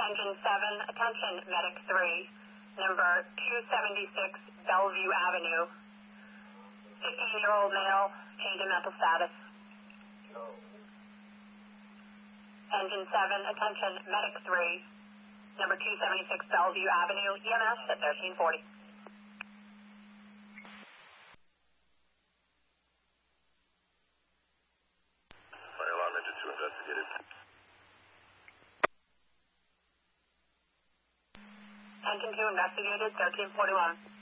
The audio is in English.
Engine 7, attention, Medic 3, number 276 Bellevue Avenue. 15-year-old male, change in mental status. Engine 7, attention, Medic 3, number 276 Bellevue Avenue, EMS at 1340. Fire alarm engine 2 investigated. Engine 2 investigated, 1341.